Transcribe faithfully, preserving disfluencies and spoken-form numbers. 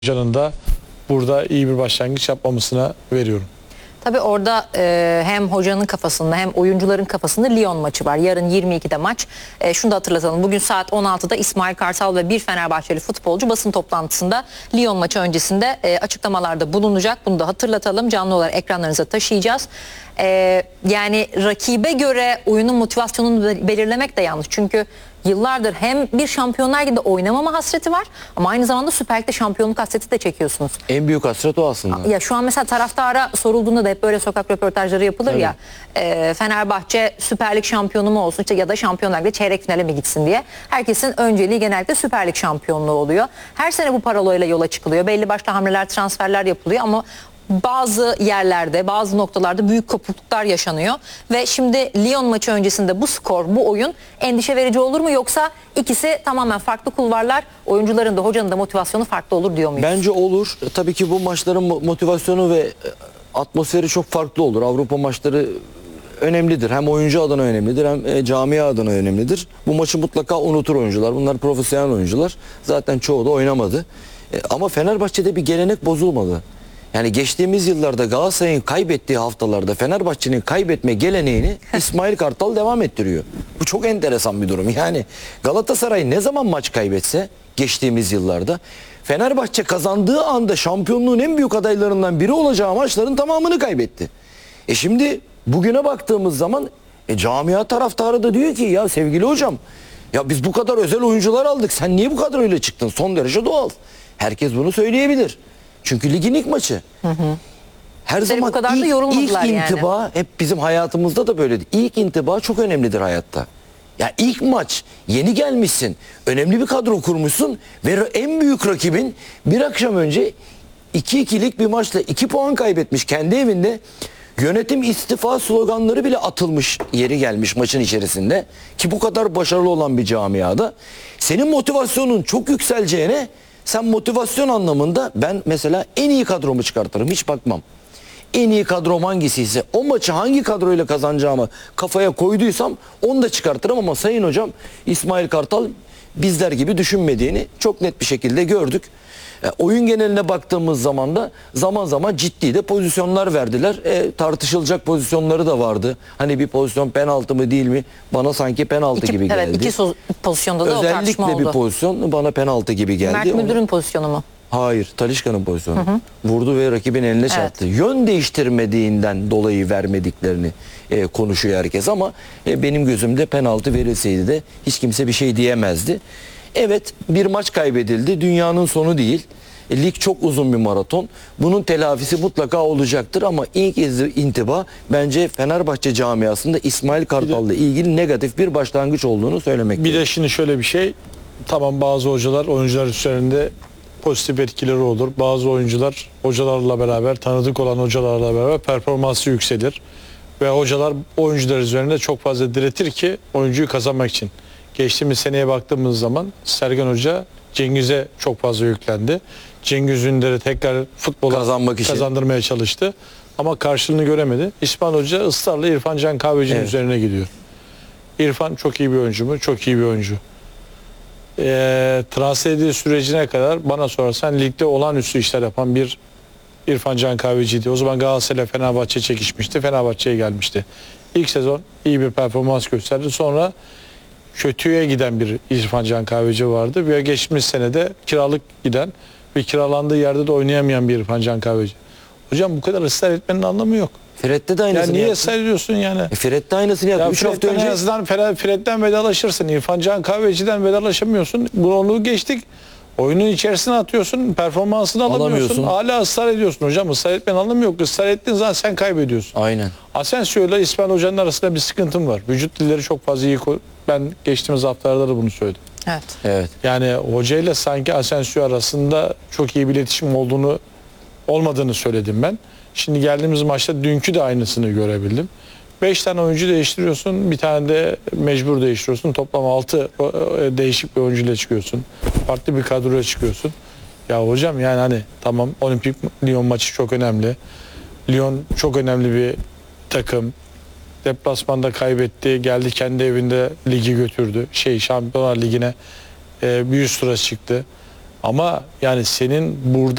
Hocanın da burada iyi bir başlangıç yapmamasına veriyorum. Tabii orada e, hem hocanın kafasında hem oyuncuların kafasında Lyon maçı var. Yarın yirmi ikide maç. E, şunu da hatırlatalım. Bugün saat on altıda İsmail Kartal ve bir Fenerbahçeli futbolcu basın toplantısında Lyon maçı öncesinde e, açıklamalarda bulunacak. Bunu da hatırlatalım. Canlı olarak ekranlarınıza taşıyacağız. E, yani rakibe göre oyunun motivasyonunu belirlemek de yanlış. Çünkü yıllardır hem bir Şampiyonlar Ligi'nde oynamama hasreti var ama aynı zamanda Süper Lig'de şampiyonluk hasreti de çekiyorsunuz. En büyük hasret o aslında. Ya şu an mesela taraftara sorulduğunda da hep böyle sokak röportajları yapılır. Evet. Ya e, Fenerbahçe Süper Lig şampiyonu mu olsun işte ya da Şampiyonlar Ligi'de çeyrek finale mi gitsin diye. Herkesin önceliği genellikle Süper Lig şampiyonluğu oluyor. Her sene bu paraloyla yola çıkılıyor. Belli başlı hamleler, transferler yapılıyor ama bazı yerlerde, bazı noktalarda büyük kopukluklar yaşanıyor ve şimdi Lyon maçı öncesinde bu skor, bu oyun endişe verici olur mu, yoksa ikisi tamamen farklı kulvarlar, oyuncuların da hocanın da motivasyonu farklı olur diyor muyuz? Bence olur. Tabii ki bu maçların motivasyonu ve atmosferi çok farklı olur. Avrupa maçları önemlidir. Hem oyuncu adına önemlidir hem camia adına önemlidir. Bu maçı mutlaka unutur oyuncular. Bunlar profesyonel oyuncular. Zaten çoğu da oynamadı. Ama Fenerbahçe'de bir gelenek bozulmadı. Yani geçtiğimiz yıllarda Galatasaray'ın kaybettiği haftalarda Fenerbahçe'nin kaybetme geleneğini İsmail Kartal devam ettiriyor. Bu çok enteresan bir durum. Yani Galatasaray ne zaman maç kaybetse geçtiğimiz yıllarda Fenerbahçe kazandığı anda şampiyonluğun en büyük adaylarından biri olacağı maçların tamamını kaybetti. E şimdi bugüne baktığımız zaman e, camia taraftarı da diyor ki ya sevgili hocam, ya biz bu kadar özel oyuncular aldık, sen niye bu kadar öyle çıktın? Son derece doğal. Herkes bunu söyleyebilir. Çünkü ligin ilk maçı. Hı hı. Her Tabii zaman kadar ilk, ilk intiba yani. Hep bizim hayatımızda da böyledir. İlk intiba çok önemlidir hayatta. Ya ilk maç, yeni gelmişsin, önemli bir kadro kurmuşsun ve en büyük rakibin bir akşam önce iki ikilik bir maçla iki puan kaybetmiş kendi evinde. Yönetim istifa sloganları bile atılmış yeri gelmiş maçın içerisinde. Ki bu kadar başarılı olan bir camiada senin motivasyonun çok yükseleceğine, sen motivasyon anlamında ben mesela en iyi kadromu çıkartırım, hiç bakmam. En iyi kadrom hangisiyse, o maçı hangi kadroyla kazanacağımı kafaya koyduysam onu da çıkartırım ama Sayın Hocam İsmail Kartal bizler gibi düşünmediğini çok net bir şekilde gördük. E, oyun geneline baktığımız zaman da zaman zaman ciddi de pozisyonlar verdiler. E, tartışılacak pozisyonları da vardı. Hani bir pozisyon penaltı mı değil mi? Bana sanki penaltı iki, gibi evet, geldi. iki pozisyonda da Özellikle o tartışma oldu. bir pozisyon bana penaltı gibi geldi. Mert Müldür'ün pozisyonu mu? Hayır, Talisca'nın pozisyonu. Hı hı. Vurdu ve rakibin eline evet. çarptı. Yön değiştirmediğinden dolayı vermediklerini e, konuşuyor herkes ama e, benim gözümde penaltı verilseydi de hiç kimse bir şey diyemezdi. Evet, bir maç kaybedildi. Dünyanın sonu değil. E, lig çok uzun bir maraton. Bunun telafisi mutlaka olacaktır ama ilk intiba bence Fenerbahçe camiasında İsmail Kartal'la ilgili negatif bir başlangıç olduğunu söylemek. Bir de şimdi şöyle bir şey. Tamam, bazı hocalar oyuncular üzerinde pozitif etkileri olur. Bazı oyuncular hocalarla beraber, tanıdık olan hocalarla beraber performansı yükselir. Ve hocalar oyuncular üzerinde çok fazla diretir ki oyuncuyu kazanmak için. Geçtiğimiz seneye baktığımız zaman Sergen Hoca Cengiz'e çok fazla yüklendi. Cengiz Ünder'i tekrar futbola kazanmak için kazandırmaya çalıştı. Ama karşılığını göremedi. İsmail Hoca ısrarla İrfan Can Kahveci'nin evet. üzerine gidiyor. İrfan çok iyi bir oyuncu mu? Çok iyi bir oyuncu. E, transfer edildiği sürecine kadar bana sorarsan ligde olağanüstü işler yapan bir İrfan Can Kahveci'ydi. O zaman Galatasaray Fenerbahçe çekişmişti. Fenerbahçe'ye gelmişti. İlk sezon iyi bir performans gösterdi. Sonra kötüye giden bir İrfan Can Kahveci vardı. Ve geçmiş senede kiralık giden ve kiralandığı yerde de oynayamayan bir İrfan Can Kahveci. Hocam bu kadar ısrar etmenin anlamı yok. Fred'de de aynısını yani niye yaptı. ısrar ediyorsun yani? E Fred'de aynısını yaptı. Ya üç hafta önce. En azından Fred'den vedalaşırsın. İrfan Can Kahveci'den vedalaşamıyorsun. Bunu geçtik. Oyunun içerisine atıyorsun. Performansını alamıyorsun. alamıyorsun. Hala ısrar ediyorsun hocam. Israr etmenin anlamı yok. Israr ettiğin zaman sen kaybediyorsun. Aynen. Asensio ile İsmail Hoca'nın arasında bir sıkıntım var. Vücut dilleri çok fazla iyi. Ben geçtiğimiz haftalarda da bunu söyledim. Evet. Evet. Yani hoca ile sanki Asensio arasında çok iyi bir iletişim olduğunu olmadığını söyledim ben. Şimdi geldiğimiz maçta dünkü de aynısını görebildim. beş tane oyuncu değiştiriyorsun. Bir tane de mecbur değiştiriyorsun. Toplam altı değişik bir oyuncuyla çıkıyorsun. Farklı bir kadroya çıkıyorsun. Ya hocam yani hani tamam, Olimpik Lyon maçı çok önemli. Lyon çok önemli bir takım. Deplasmanda kaybetti. Geldi kendi evinde ligi götürdü. Şey Şampiyonlar Ligi'ne e, bir üst tura çıktı. Ama yani senin burada